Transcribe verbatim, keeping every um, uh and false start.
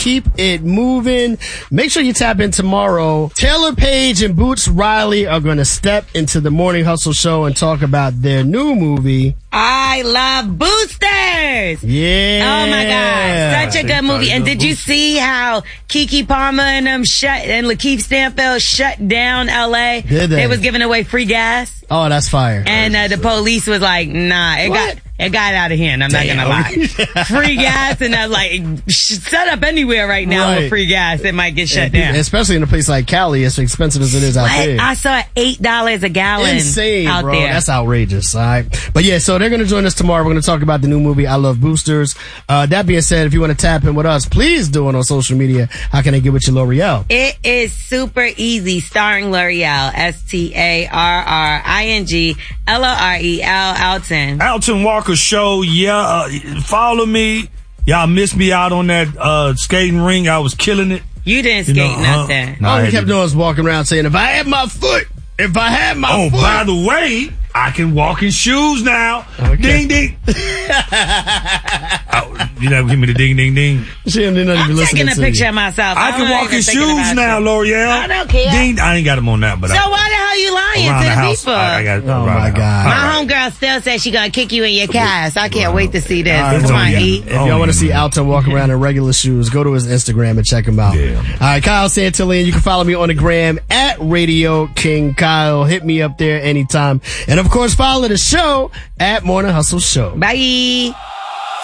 keep it moving. Make sure you tap in tomorrow. Taylor Page and Boots Riley are going to step into the Morning Hustle show and talk about their new movie. I Love Boosters. Yeah. Oh my God. Such a good movie. And did you see how Keke Palmer and them shut, and Lakeith Stanfield shut down L A? Did they? They was giving away free gas. Oh, that's fire. And uh, the police was like, nah, it What? got it got out of hand. I'm Damn. not gonna lie. Free gas, and I was like, set up anywhere right now Right. with free gas, it might get shut Yeah, down. especially in a place like Cali, as expensive as it is out What? there. I saw eight dollars a gallon Insane, out bro. there. That's outrageous. All right. But yeah, so they're going to join us tomorrow. We're going to talk about the new movie, I Love Boosters. Uh, that being said, if you want to tap in with us, please do it on social media. How can I get with you, L'Oreal? It is super easy, starring L'Oreal, S T A R R I N G L O R E L, Alton. Alton Walker Show, yeah. Uh, follow me. Y'all missed me out on that uh, skating ring. I was killing it. You didn't You skate know, huh? nothing. No, I All we had kept to- doing was walking around saying, if I had my foot, if I had my Oh, foot. by the way, I can walk in shoes now. Okay. Ding, ding. Oh, you never give me the ding, ding, ding. She didn't even I'm listen taking a to picture you. of myself. I I'm can not walk even in thinking shoes about now, you. L'Oreal. I don't care. Ding, I ain't got them on now, but So I, why the hell you lying around to the the house. people? I, I got Oh, around my the God. house. My homegirl still says she gonna kick you in your cast. I can't wait to see this. All right, Come so on, yeah. E. If y'all Oh, want to see man. Alton walk around in regular shoes, go to his Instagram and check him out. Yeah. All right, Kyle Santillan, you can follow me on the gram at Radio King Kyle. Hit me up there anytime. And of course, follow the show at Morning Hustle Show. Bye.